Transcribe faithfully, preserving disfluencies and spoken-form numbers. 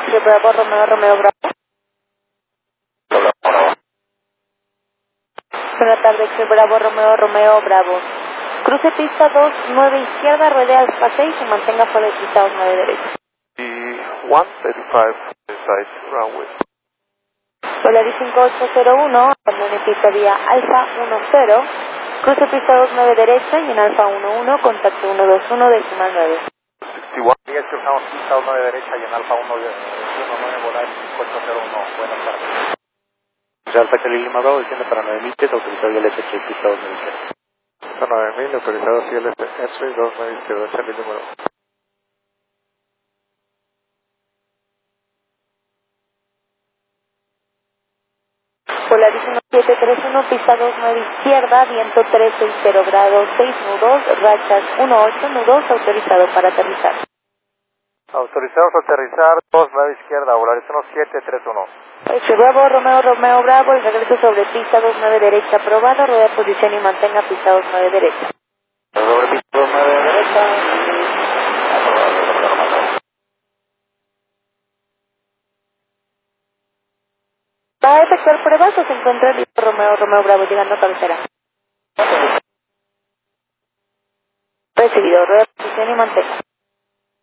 Taxi Bravo, Romeo, Romeo, Bravo. Buenas tardes, Taxi Bravo, Romeo, Romeo, Bravo. Cruce pista dos nueve izquierda, ruede Alfa seis y mantenga fuera de pista dos nueve derecha. one thirty-five side runway. Polaris cinco ocho cero uno, abandone pista vía Alfa uno cero, cruce pista dos nueve derecha y en Alfa uno uno, contacto uno dos uno, decimal nueve. sesenta y uno. Miguel, cruzamos pista dos nueve derecha y en Alfa uno nueve, Polaris cinco ocho cero uno. Buenas tardes. Alfa Charlie Lima Bravo, desciende para nueve mil pies, autorizado el S H pista dos nueve izquierda. nueve mil, autorizado C L S dos nueve izquierda, Charlie Lima Bravo. Polaris uno siete tres uno, pista dos nueve izquierda, viento tres sesenta grados, seis nudos, rachas uno ocho, nudos, autorizado para aterrizar. Autorizados a aterrizar, dos nueve izquierda, Polaris uno siete tres uno. Taxi Bravo, Romeo, Romeo, Bravo, el regreso sobre pista dos nueve derecha aprobado, rueda de posición y mantenga pista dos nueve derecha. Sobre pista dos nueve derecha. ¿Va a efectuar pruebas o se encuentra el Romeo, Romeo, Bravo llegando a cabecera? Recibido, rueda de posición y mantenga.